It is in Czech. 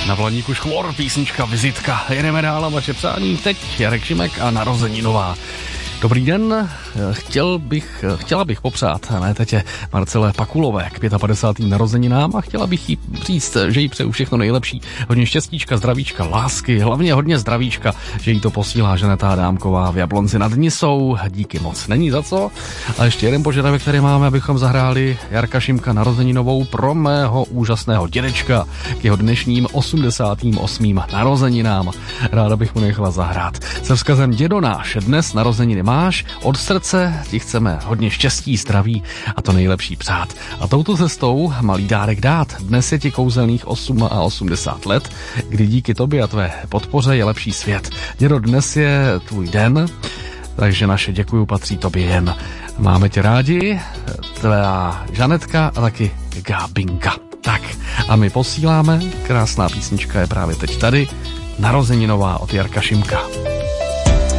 Na Vlaníku Škvor, písnička Vizitka. Jedeme dál a vaše přání teď Jarek Šimek a narozeninová. Dobrý den, chtěla bych popřát mé tetě Marcele Pakulové k 55. narozeninám a chtěla bych jí říct, že jí přeju všechno nejlepší. Hodně štěstíčka, zdravíčka, lásky, hlavně hodně zdravíčka, že jí to posílá Žaneta Adámková v Jablonci nad Nisou. Díky moc, není za co. A ještě jeden požadavek, který máme, abychom zahráli Jarka Šimka narozeninovou pro mého úžasného dědečka k jeho dnešním 88. narozeninám. Ráda bych mu nechala zahrát. Se vzkazem dědo náš, dnes narozeniny máš, od srdce ti chceme hodně štěstí, zdraví a to nejlepší přát. A touto cestou malý dárek dát. Dnes je ti kouzelných 88 let, kdy díky tobě a tvé podpoře je lepší svět. Dědo, dnes je tvůj den, takže naše děkuju patří tobě jen. Máme tě rádi, tvá Žanetka a taky Gábinka. Tak a my posíláme, krásná písnička je právě teď tady, narozeninová od Jarka Šimka.